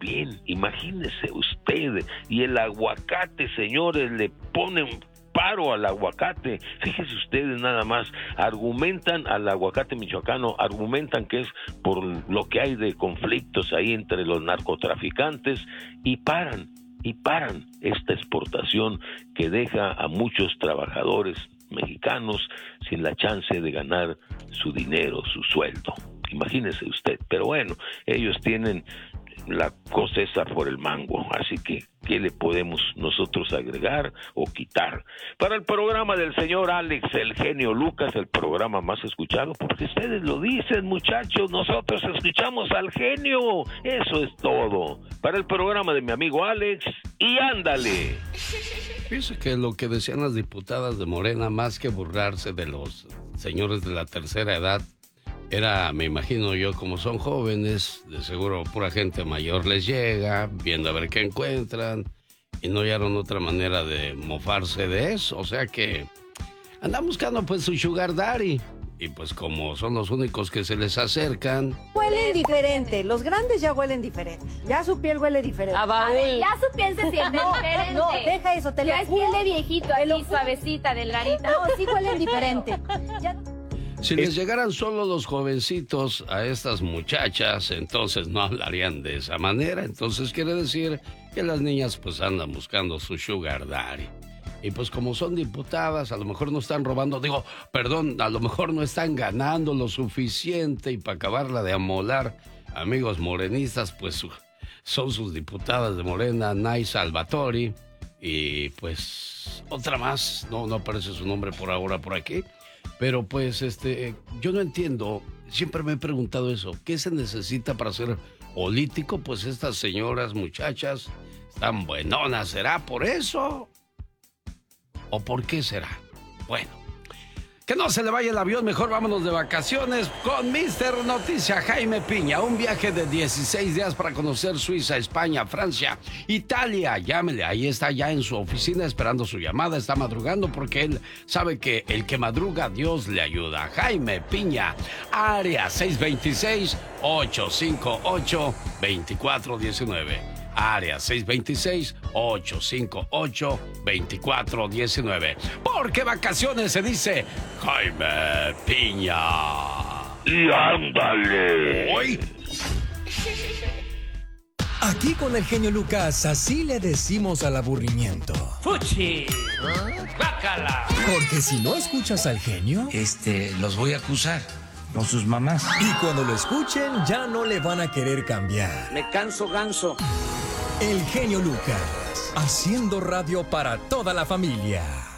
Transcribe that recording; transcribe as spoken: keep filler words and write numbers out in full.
bien, imagínese usted. Y el aguacate, señores, le ponen paro al aguacate. Fíjese ustedes nada más, argumentan al aguacate michoacano, argumentan que es por lo que hay de conflictos ahí entre los narcotraficantes, y paran, y paran esta exportación que deja a muchos trabajadores mexicanos sin la chance de ganar su dinero, su sueldo. Imagínese usted, pero bueno, ellos tienen la cosa esa por el mango, así que ¿qué le podemos nosotros agregar o quitar? Para el programa del señor Alex, el genio Lucas, el programa más escuchado, porque ustedes lo dicen, muchachos, nosotros escuchamos al genio, eso es todo. Para el programa de mi amigo Alex, y ándale. Pienso que lo que decían las diputadas de Morena, más que burlarse de los señores de la tercera edad, era, me imagino yo, como son jóvenes, de seguro pura gente mayor les llega, viendo a ver qué encuentran, y no hallaron otra manera de mofarse de eso. O sea que andan buscando pues su sugar daddy, y pues como son los únicos que se les acercan... Huelen diferente, los grandes ya huelen diferente, ya su piel huele diferente. A ver, ya su piel se siente no, diferente. No, deja eso, te lo ya es piel de viejito, así suavecita, delgadita. No, sí huelen diferente. Ya... Si les llegaran solo los jovencitos a estas muchachas, entonces no hablarían de esa manera. Entonces quiere decir que las niñas pues andan buscando su sugar daddy. Y pues como son diputadas, a lo mejor no están robando, digo, perdón, a lo mejor no están ganando lo suficiente, y para acabarla de amolar, amigos morenistas, pues son sus diputadas de Morena, Nay Salvatori, y pues otra más, no, no aparece su nombre por ahora por aquí. Pero pues, este, yo no entiendo, siempre me he preguntado eso, ¿qué se necesita para ser político? Pues estas señoras, muchachas, están buenonas, ¿será por eso? ¿O por qué será? Bueno, que no se le vaya el avión, mejor vámonos de vacaciones con mister Noticia Jaime Piña. Un viaje de dieciséis días para conocer Suiza, España, Francia, Italia. Llámele, ahí está ya en su oficina esperando su llamada. Está madrugando porque él sabe que el que madruga, Dios le ayuda. Jaime Piña, área seis dos seis, ocho cinco ocho, dos cuatro uno nueve. Área seis dos seis, ocho cinco ocho, dos cuatro uno nueve. Porque vacaciones se dice Jaime Piña. Y ándale. Hoy. Aquí con el genio Lucas, así le decimos al aburrimiento. ¡Fuchi! ¡Bácala! Porque si no escuchas al genio, Este, los voy a acusar con sus mamás. y cuando lo escuchen, ya no le van a querer cambiar. Me canso ganso. El genio Lucas, haciendo radio para toda la familia.